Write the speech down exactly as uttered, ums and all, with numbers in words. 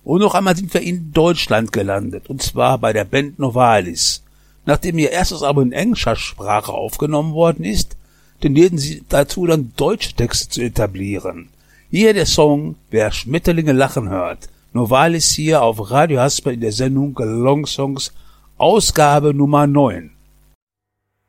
Und noch einmal sind wir in Deutschland gelandet, und zwar bei der Band Novalis. Nachdem ihr erstes Album in englischer Sprache aufgenommen worden ist, tendierten sie dazu, dann deutsche Texte zu etablieren. Hier der Song Wer Schmetterlinge lachen hört. Novalis hier auf Radio Hasper in der Sendung Long Songs, Ausgabe Nummer neun.